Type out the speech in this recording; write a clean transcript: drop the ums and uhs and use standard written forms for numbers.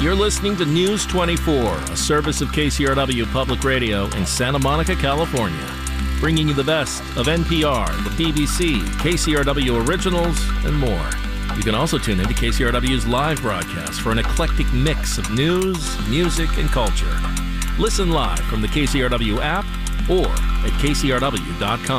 You're listening to News 24, a service of KCRW Public Radio in Santa Monica, California, bringing you the best of NPR, the BBC, KCRW Originals, and more. You can also tune in to KCRW's live broadcast for an eclectic mix of news, music, and culture. Listen live from the KCRW app or at kcrw.com.